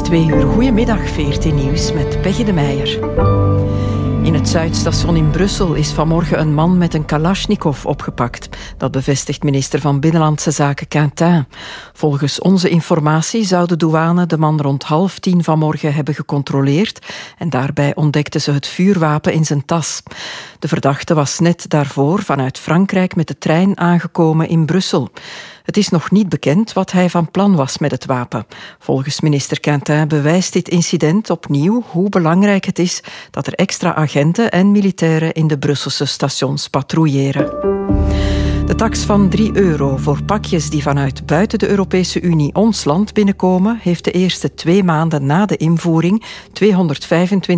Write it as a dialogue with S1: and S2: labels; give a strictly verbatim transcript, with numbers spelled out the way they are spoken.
S1: Twee uur. Goedemiddag, V R T Nieuws met Peggy de Meijer. In het Zuidstation in Brussel is vanmorgen een man met een Kalashnikov opgepakt. Dat bevestigt minister van Binnenlandse Zaken Quintin. Volgens onze informatie zou de douane de man rond half tien vanmorgen hebben gecontroleerd en daarbij ontdekten ze het vuurwapen in zijn tas. De verdachte was net daarvoor vanuit Frankrijk met de trein aangekomen in Brussel. Het is nog niet bekend wat hij van plan was met het wapen. Volgens minister Quintin bewijst dit incident opnieuw hoe belangrijk het is dat er extra agenten en militairen in de Brusselse stations patrouilleren. De tax van drie euro voor pakjes die vanuit buiten de Europese Unie ons land binnenkomen, heeft de eerste twee maanden na de invoering tweehonderdvijfentwintig